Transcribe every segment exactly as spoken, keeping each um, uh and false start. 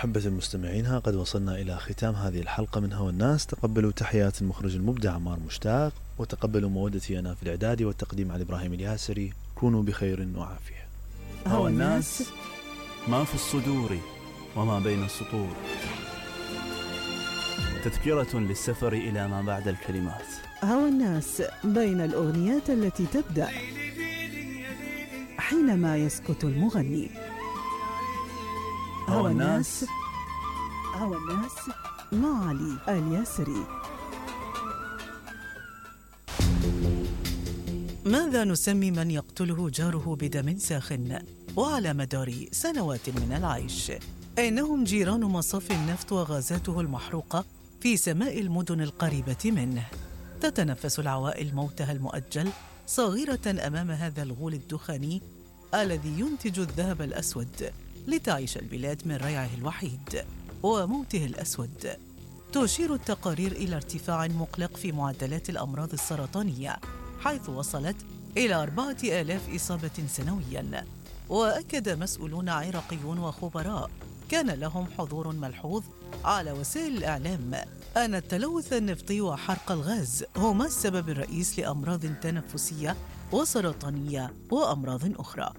أحبة المستمعين، ها قد وصلنا إلى ختام هذه الحلقة من هوى الناس. تقبلوا تحيات المخرج المبدع عمار مشتاق، وتقبلوا مودتي أنا في الإعداد والتقديم على إبراهيم الياسري. كونوا بخير وعافية. هوى الناس ما في الصدور وما بين السطور، تذكرة للسفر إلى ما بعد الكلمات. هوى الناس بين الأغنيات التي تبدأ حينما يسكت المغني. هوى الناس هوى الناس مع علي الياسري. ماذا نسمي من يقتله جاره بدم ساخن وعلى مدار سنوات من العيش؟ إنهم جيران مصاف النفط وغازاته المحروقة في سماء المدن القريبة منه. تتنفس العوائل موتها المؤجل صاغرة أمام هذا الغول الدخاني الذي ينتج الذهب الأسود لتعيش البلاد من ريعه الوحيد وموته الأسود. تشير التقارير إلى ارتفاع مقلق في معدلات الأمراض السرطانية، حيث وصلت إلى أربعة آلاف إصابة سنوياً. وأكد مسؤولون عراقيون وخبراء كان لهم حضور ملحوظ على وسائل الإعلام أن التلوث النفطي وحرق الغاز هما السبب الرئيس لأمراض تنفسية وسرطانية وأمراض أخرى.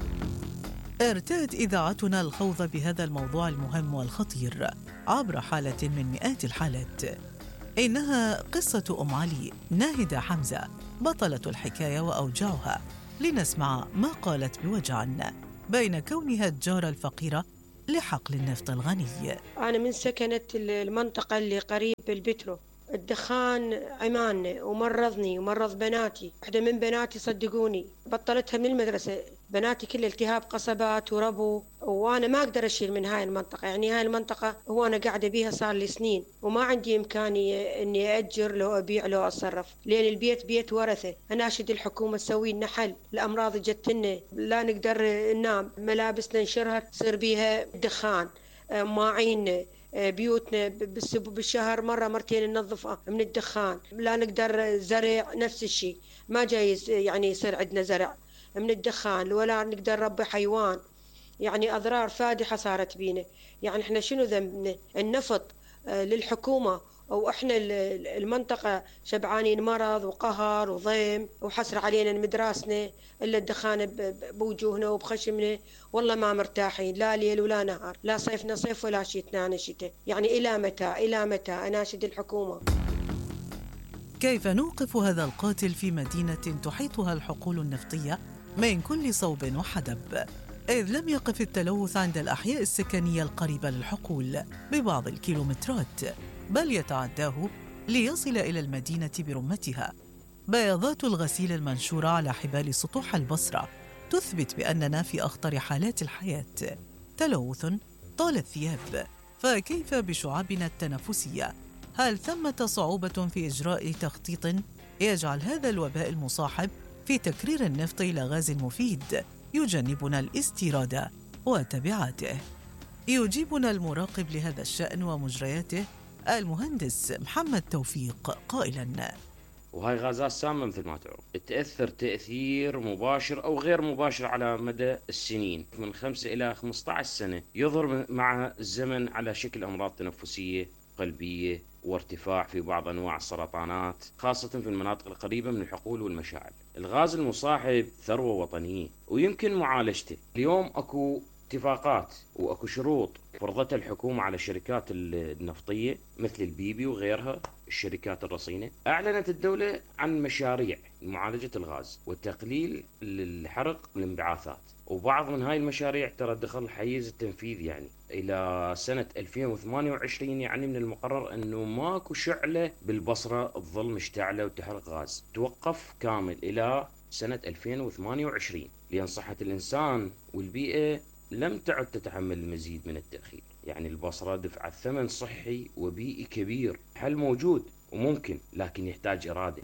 ارتأت إذاعتنا الخوض بهذا الموضوع المهم والخطير عبر حالة من مئات الحالات. إنها قصة أم علي ناهدة حمزة بطلة الحكاية وأوجعها. لنسمع ما قالت بوجع بين كونها الجارة الفقيرة لحقل النفط الغني. أنا من سكنت المنطقة اللي قريب البترو. الدخان عماني ومرضني ومرض بناتي. واحدة من بناتي صدقوني بطلتها من المدرسة. بناتي كل التهاب قصبات وربو، وأنا ما أقدر أشيل من هاي المنطقة. يعني هاي المنطقة هو أنا قاعدة بيها صار لي سنين، وما عندي إمكانية إني أأجر لو أبيع لو أتصرف، لأن البيت بيت ورثة. أناشد الحكومة تسوي لنا حل. الأمراض جتنا لا نقدر ننام، ملابسنا نشرها تصير بيها دخان، ماعين بيوتنا بالشهر مرة مرتين ننظفها من الدخان. لا نقدر زرع نفس الشيء، ما جايز يعني يصير عندنا زرع من الدخان، ولا نقدر ربي حيوان. يعني أضرار فادحة صارت بينا. يعني إحنا شنو ذنبنا؟ النفط للحكومة، وإحنا المنطقة شبعانين مرض وقهر وضيم وحسر علينا مدراسنا، إلا الدخان بوجوهنا وبخشمنا. والله ما مرتاحين، لا ليل ولا نهار، لا صيفنا صيف ولا شتنا شتاء. يعني إلى متى إلى متى؟ أناشد الحكومة. كيف نوقف هذا القاتل في مدينة تحيطها الحقول النفطية من كل صوب وحدب؟ إذ لم يقف التلوث عند الأحياء السكنية القريبة للحقول ببعض الكيلومترات، بل يتعداه ليصل إلى المدينة برمتها. بياضات الغسيل المنشورة على حبال سطوح البصرة تثبت بأننا في أخطر حالات الحياة. تلوث طال الثياب، فكيف بشعابنا التنفسية؟ هل ثمة صعوبة في إجراء تخطيط يجعل هذا الوباء المصاحب في تكرير النفط إلى غاز مفيد يجنبنا الاستيراد وتبعاته؟ يجيبنا المراقب لهذا الشأن ومجرياته المهندس محمد توفيق قائلاً: وهاي غازات سامة مثل ما تعرف، تأثر تأثير مباشر أو غير مباشر على مدى السنين، من خمسة إلى خمسة عشر سنة، يظهر مع الزمن على شكل أمراض تنفسية قلبية وارتفاع في بعض أنواع السرطانات، خاصة في المناطق القريبة من الحقول والمشاعل. الغاز المصاحب ثروة وطنية ويمكن معالجته. اليوم أكو اتفاقات وأكو شروط فرضتها الحكومة على الشركات النفطية مثل البيبي وغيرها الشركات الرصينة. أعلنت الدولة عن مشاريع لمعالجة الغاز وتقليل الحرق والانبعاثات، وبعض من هاي المشاريع ترى دخل حيز التنفيذ يعني إلى سنة ألفين وثمانية وعشرين. يعني من المقرر أنه ماكو شعلة بالبصرة تظل مشتعلة وتحرق غاز، توقف كامل إلى سنة ألفين وثمانية وعشرين، لأن صحة الإنسان والبيئة لم تعد تتحمل المزيد من التأخير. يعني البصرة دفعت ثمن صحي وبيئي كبير. حل موجود وممكن، لكن يحتاج إرادة.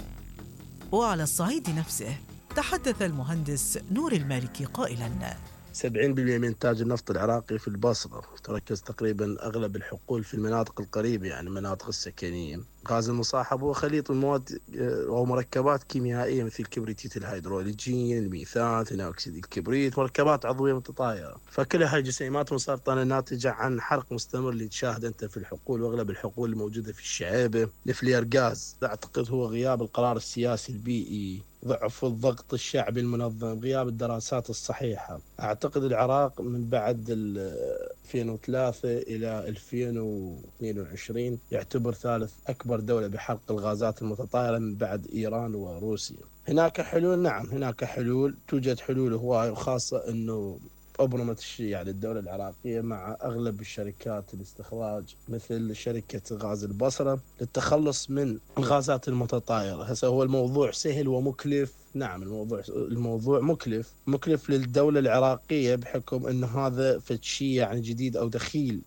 وعلى الصعيد نفسه تحدث المهندس نور المالكي قائلاً: سبعين بالمئة من إنتاج النفط العراقي في البصرة، تركز تقريبا أغلب الحقول في المناطق القريبة، يعني المناطق السكنية. غاز المصاحب هو خليط من مواد أو مركبات كيميائية مثل كبريتيت الهيدروليجين، الميثان، ثاني أكسيد الكبريت، مركبات عضوية متطايرة. فكلها هاي جسيمات مسرطنة ناتجة عن حرق مستمر اللي تشاهد أنت في الحقول، وأغلب الحقول الموجودة في الشعيبة. الفلير غاز أعتقد هو غياب القرار السياسي البيئي، ضعف الضغط الشعبي المنظم، غياب الدراسات الصحيحة. أعتقد العراق من بعد ألفين وثلاثة إلى ألفين واثنين وعشرين يعتبر ثالث أكبر دولة بحرق الغازات المتطايرة من بعد إيران وروسيا. هناك حلول، نعم هناك حلول، توجد حلول هواية، وخاصة أنه أبرمت الشيء يعني الدولة العراقية مع أغلب الشركات الاستخراج مثل شركة غاز البصرة للتخلص من الغازات المتطايرة. هسه هو الموضوع سهل ومكلف، نعم الموضوع الموضوع مكلف مكلف للدولة العراقية بحكم أن هذا شيء يعني جديد أو دخيل.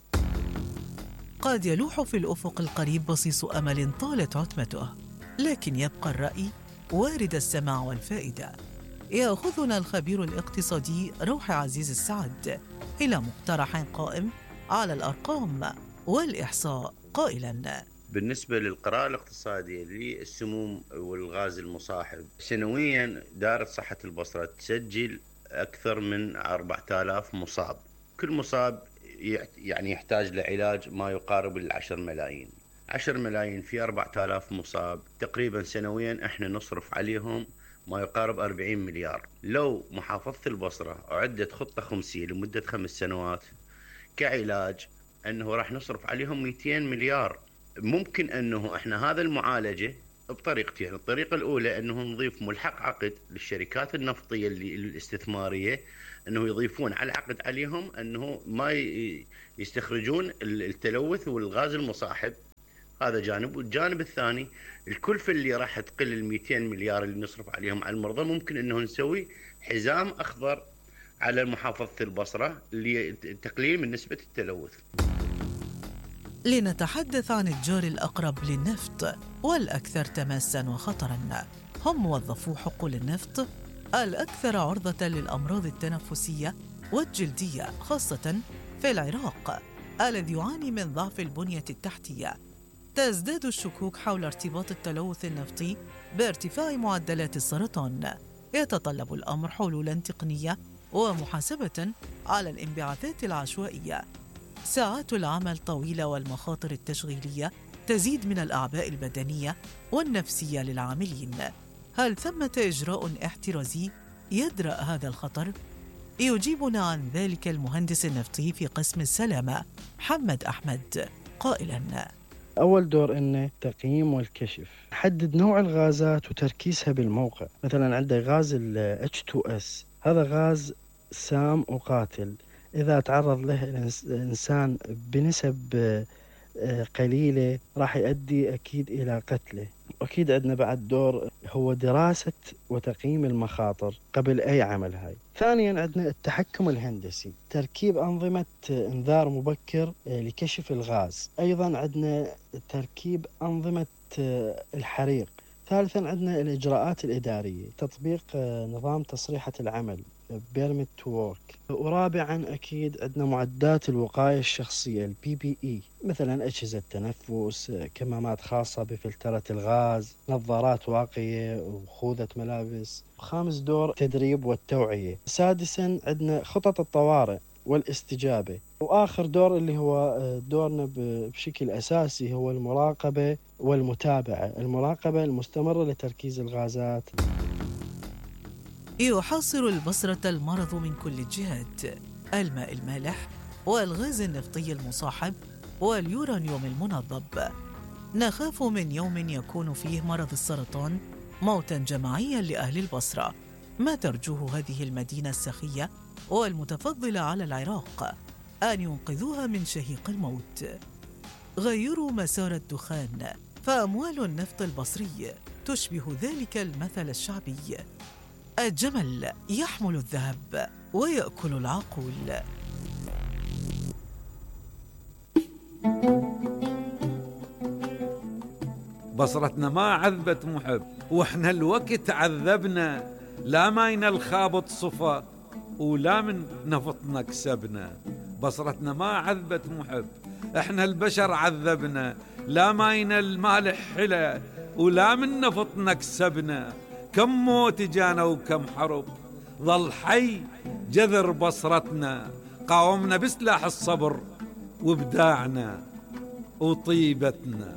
قد يلوح في الأفق القريب بصيص أمل طالت عتمته، لكن يبقى الرأي وارد السماع والفائدة. يأخذنا الخبير الاقتصادي روحي عزيز السعد إلى مقترح قائم على الأرقام والإحصاء قائلاً: بالنسبة للقراءة الاقتصادية للسموم والغاز المصاحب، سنوياً دائرة صحة البصرة تسجل أكثر من أربعة آلاف مصاب. كل مصاب يعني يحتاج لعلاج ما يقارب العشر ملايين. عشر ملايين في أربعة آلاف مصاب، تقريباً سنوياً إحنا نصرف عليهم ما يقارب أربعين مليار. لو محافظة البصرة أعدت خطة خمسية لمدة خمس سنوات كعلاج، أنه راح نصرف عليهم مئتين مليار. ممكن أنه إحنا هذا المعالجة بطريقتين. الطريقة الأولى أنه نضيف ملحق عقد للشركات النفطية الاستثمارية، أنه يضيفون على العقد عليهم أنه ما يستخرجون التلوث والغاز المصاحب. هذا جانب. والجانب الثاني الكلفة اللي راح تقل المئتين مليار اللي نصرف عليهم على المرضى، ممكن أنه نسوي حزام أخضر على محافظة البصرة لتقليل من نسبة التلوث. لنتحدث عن الجار الأقرب للنفط والأكثر تماساً وخطراً، هم موظفو حقول النفط الأكثر عرضة للأمراض التنفسية والجلدية، خاصة في العراق الذي يعاني من ضعف البنية التحتية. تزداد الشكوك حول ارتباط التلوث النفطي بارتفاع معدلات السرطان. يتطلب الأمر حلولاً تقنية ومحاسبة على الانبعاثات العشوائية. ساعات العمل طويلة والمخاطر التشغيلية تزيد من الأعباء البدنية والنفسية للعاملين. هل ثمة إجراء احترازي يدرأ هذا الخطر؟ يجيبنا عن ذلك المهندس النفطي في قسم السلامة محمد أحمد قائلاً: أول دور إنه تقييم والكشف، حدد نوع الغازات وتركيزها بالموقع. مثلا عندك غاز ال إتش تو إس، هذا غاز سام وقاتل، إذا تعرض له الإنسان بنسب قليلة راح يؤدي أكيد إلى قتله. أكيد عندنا بعد دور هو دراسة وتقييم المخاطر قبل أي عمل. هاي ثانيا عندنا التحكم الهندسي، تركيب أنظمة إنذار مبكر لكشف الغاز. أيضا عندنا تركيب أنظمة الحريق. ثالثا عندنا الإجراءات الإدارية، تطبيق نظام تصريحة العمل Permit to Work. ورابعا أكيد عندنا معدات الوقاية الشخصية ال بي بي إي، مثلا أجهزة تنفس، كمامات خاصة بفلترة الغاز، نظارات واقية وخوذة ملابس. خامس دور تدريب والتوعية. سادسا عندنا خطط الطوارئ والاستجابة. وآخر دور اللي هو دورنا بشكل أساسي هو المراقبة والمتابعة، المراقبة المستمرة لتركيز الغازات. يحاصر البصرة المرض من كل الجهات: الماء المالح والغاز النفطي المصاحب واليورانيوم المنظب. نخاف من يوم يكون فيه مرض السرطان موتاً جماعياً لأهل البصرة. ما ترجوه هذه المدينة السخية والمتفضلة على العراق؟ أن ينقذوها من شهيق الموت. غيروا مسار الدخان، فأموال النفط البصري تشبه ذلك المثل الشعبي: الجمل يحمل الذهب ويأكل العقول. بصرتنا ما عذبت محب، واحنا الوقت عذبنا، لا ماينا الخابط صفا ولا من نفطنا كسبنا. بصرتنا ما عذبت محب، احنا البشر عذبنا. لا ماينا المالح حلا ولا من نفطنا كسبنا. كم موت جانا وكم حرب، ظل حي جذر بصرتنا. قاومنا بسلاح الصبر وابداعنا وطيبتنا.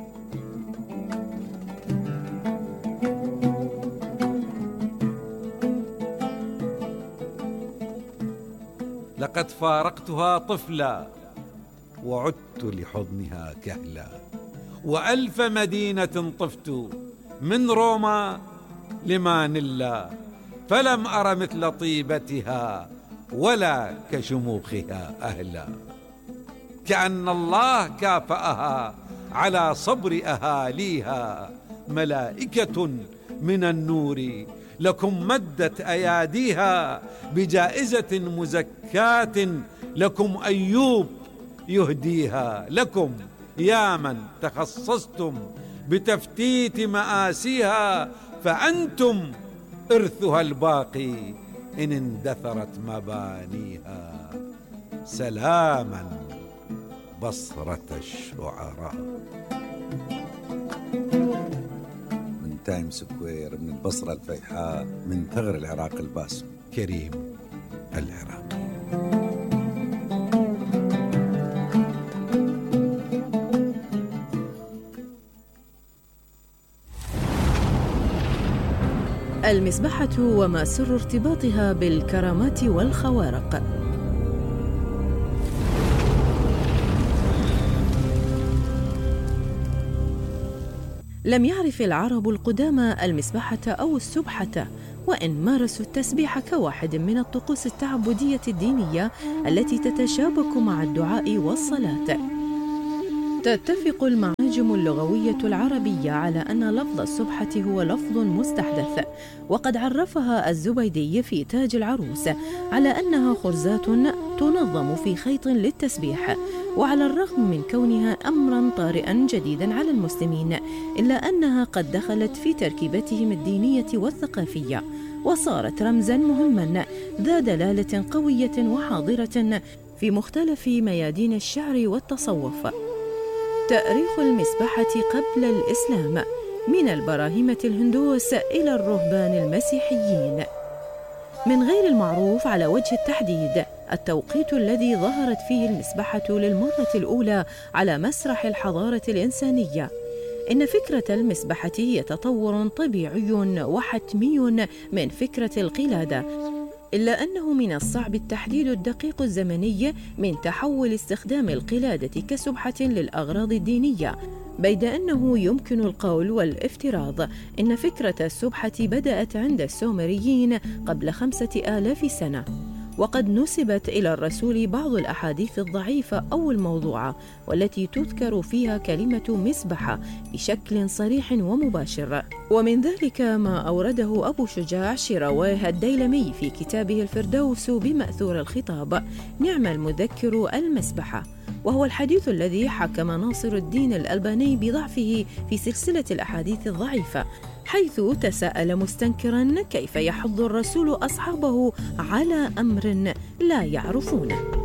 لقد فارقتها طفلا وعدت لحضنها كهلا، وألف مدينة طفت من روما لمانيلا، فلم أر مثل طيبتها ولا كشموخها أهلا. كأن الله كافأها على صبر أهاليها، ملائكة من النور لكم مدت أياديها، بجائزة مزكاة لكم أيوب يهديها. لكم يا من تخصصتم بتفتيت مآسيها، فأنتم إرثها الباقي إن اندثرت مبانيها. سلاما بصرة الشعراء. من تايم سكوير، من البصرة الفيحاء، من ثغر العراق الباسم، كريم العراقي. المسبحة وما سر ارتباطها بالكرامات والخوارق. لم يعرف العرب القدامى المسبحة أو السبحة، وإن مارسوا التسبيح كواحد من الطقوس التعبدية الدينية التي تتشابك مع الدعاء والصلاة. تتفق المعاجم اللغوية العربية على أن لفظ السبحة هو لفظ مستحدث، وقد عرفها الزبيدي في تاج العروس على أنها خرزات تنظم في خيط للتسبيح. وعلى الرغم من كونها أمراً طارئاً جديداً على المسلمين، إلا أنها قد دخلت في تركيبتهم الدينية والثقافية، وصارت رمزاً مهماً ذا دلالة قوية وحاضرة في مختلف ميادين الشعر والتصوف. تأريخ المسبحة قبل الإسلام، من البراهمة الهندوس إلى الرهبان المسيحيين. من غير المعروف على وجه التحديد التوقيت الذي ظهرت فيه المسبحة للمرة الأولى على مسرح الحضارة الإنسانية. إن فكرة المسبحة هي تطور طبيعي وحتمي من فكرة القلادة، إلا أنه من الصعب التحديد الدقيق الزمني من تحول استخدام القلادة كسبحة للأغراض الدينية، بيد أنه يمكن القول والافتراض إن فكرة السبحة بدأت عند السومريين قبل خمسة آلاف سنة، وقد نسبت إلى الرسول بعض الأحاديث الضعيفة أو الموضوعة والتي تذكر فيها كلمة مسبحة بشكل صريح ومباشر. ومن ذلك ما أورده أبو شجاع شيراويه الديلمي في كتابه الفردوس بمأثور الخطاب: نعم المذكر المسبحة، وهو الحديث الذي حكم ناصر الدين الألباني بضعفه في سلسلة الأحاديث الضعيفة، حيث تساءل مستنكراً كيف يحض الرسول أصحابه على أمر لا يعرفونه.